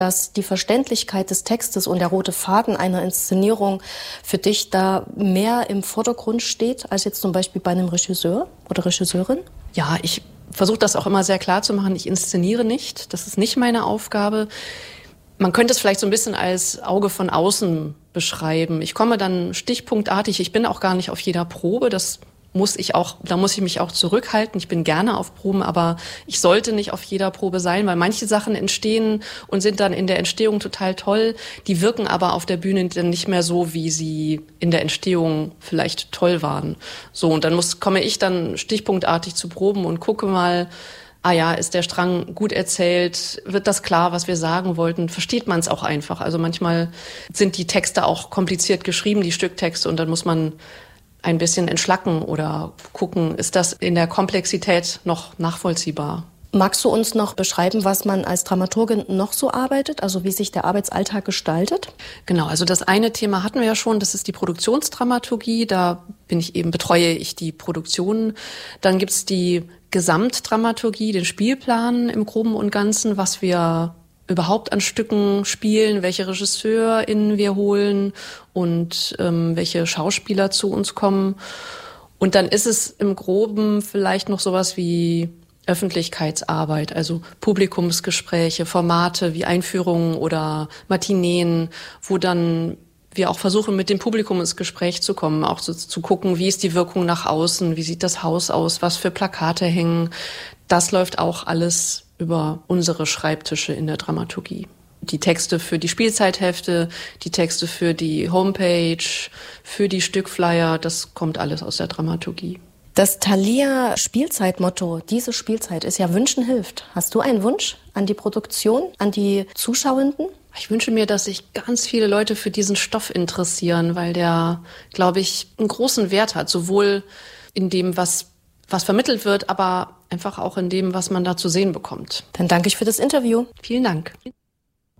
dass die Verständlichkeit des Textes und der rote Faden einer Inszenierung für dich da mehr im Vordergrund steht, als jetzt zum Beispiel bei einem Regisseur oder Regisseurin? Ja, ich versuche das auch immer sehr klar zu machen. Ich inszeniere nicht. Das ist nicht meine Aufgabe. Man könnte es vielleicht so ein bisschen als Auge von außen beschreiben. Ich komme dann stichpunktartig. Ich bin auch gar nicht auf jeder Probe. Da muss ich mich auch zurückhalten. Ich bin gerne auf Proben, aber ich sollte nicht auf jeder Probe sein, weil manche Sachen entstehen und sind dann in der Entstehung total toll. Die wirken aber auf der Bühne dann nicht mehr so, wie sie in der Entstehung vielleicht toll waren. So, und dann komme ich dann stichpunktartig zu Proben und gucke mal, ist der Strang gut erzählt? Wird das klar, was wir sagen wollten? Versteht man es auch einfach? Also manchmal sind die Texte auch kompliziert geschrieben, die Stücktexte, und dann muss man ein bisschen entschlacken oder gucken, ist das in der Komplexität noch nachvollziehbar? Magst du uns noch beschreiben, was man als Dramaturgin noch so arbeitet, also wie sich der Arbeitsalltag gestaltet? Genau, also das eine Thema hatten wir ja schon, das ist die Produktionsdramaturgie, da betreue ich die Produktionen. Dann gibt's die Gesamtdramaturgie, den Spielplan im Groben und Ganzen, was wir überhaupt an Stücken spielen, welche RegisseurInnen wir holen und welche Schauspieler zu uns kommen. Und dann ist es im Groben vielleicht noch sowas wie Öffentlichkeitsarbeit, also Publikumsgespräche, Formate wie Einführungen oder Matineen, wo dann wir auch versuchen, mit dem Publikum ins Gespräch zu kommen, auch so zu gucken, wie ist die Wirkung nach außen, wie sieht das Haus aus, was für Plakate hängen. Das läuft auch alles über unsere Schreibtische in der Dramaturgie. Die Texte für die Spielzeithefte, die Texte für die Homepage, für die Stückflyer, das kommt alles aus der Dramaturgie. Das Thalia Spielzeitmotto, diese Spielzeit, ist ja Wünschen hilft. Hast du einen Wunsch an die Produktion, an die Zuschauenden? Ich wünsche mir, dass sich ganz viele Leute für diesen Stoff interessieren, weil der, glaube ich, einen großen Wert hat. Sowohl in dem, was vermittelt wird, aber einfach auch in dem, was man da zu sehen bekommt. Dann danke ich für das Interview. Vielen Dank.